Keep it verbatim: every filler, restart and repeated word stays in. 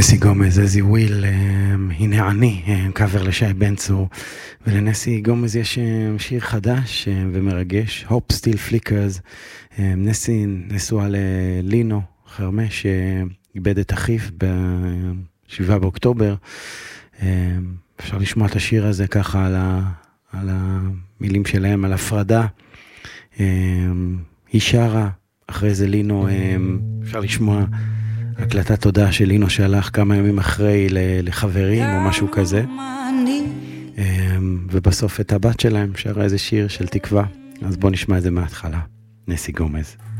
נסי גומז, איזי וויל, הנה אני, קאבר לשי בן צור, ולנסי גומז יש שיר חדש ומרגש, Hope Still Flickers. נסי נשואה ללינו חרמש, שאיבד את אחיו בשבעה באוקטובר. אפשר לשמוע את השיר הזה ככה על, ה, על המילים שלהם, על הפרדה. היא שרה, אחרי זה לינו, אפשר לשמוע הקלטת תודה של לינו שהלך כמה ימים אחרי לחברים או משהו כזה, ובסוף את הבת שלהם שרה איזה שיר של תקווה. אז בוא נשמע את זה מההתחלה. נסי גומז.